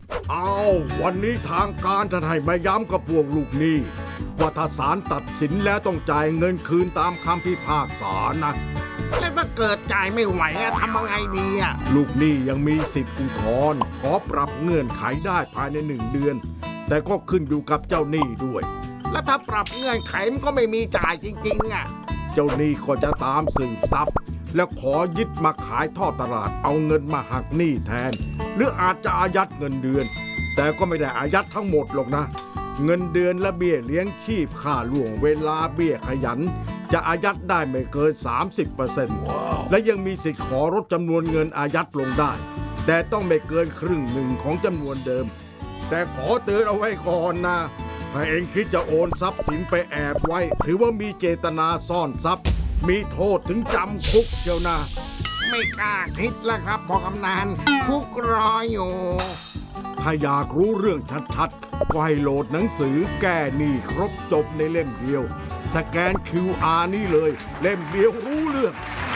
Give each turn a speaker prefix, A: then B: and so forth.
A: วันนี้ทางการท่านให้มาย้ำกับพวกลูกหนี้ว่าถ้าศาลตัดสินแล้วต้องจ่ายเงินคืนตามคำพิพากษานะ
B: แล้วถ้าเกิดจ่ายไม่ไหวทำยังไงดี
A: ลูกหนี้ยังมีสิทธิ์อุทธรณ์ขอปรับเงื่อนไขได้ภายใน1 เดือนแต่ก็ขึ้นอยู่กับเจ้าหนี้ด้วย
B: แล้วถ้าปรับเงื่อนไขมันก็ไม่มีจ่ายจริง
A: เจ้าหนี้ก็จะตามสืบทรัพย์แล้วขอยึดมาขายทอดตลาดเอาเงินมาหักหนี้แทนหรืออาจจะอายัดเงินเดือนแต่ก็ไม่ได้อายัดทั้งหมดหรอกนะเงินเดือนและเบี้ยเลี้ยงชีพค่าล่วงเวลาเบี้ยขยันจะอายัดได้ไม่เกิน 30% และยังมีสิทธิ์ขอลดจำนวนเงินอายัดลงได้แต่ต้องไม่เกินครึ่งหนึ่งของจำนวนเดิมแต่ขอเตือนเอาไว้ก่อนนะถ้าเองคิดจะโอนทรัพย์สินไปแอบไว้ถือว่ามีเจตนาซ่อนทรัพย์มีโทษถึงจำคุกเชียวนะ
B: ไม่กล้าคิดแล้วครับพ่อกำนันคุกรออยู่
A: ถ้าอยากรู้เรื่องชัดๆก็ให้โหลดหนังสือแก้หนี้ครบจบในเล่มเดียวสแกน QR นี่เลยเล่มเดียวรู้เรื่อง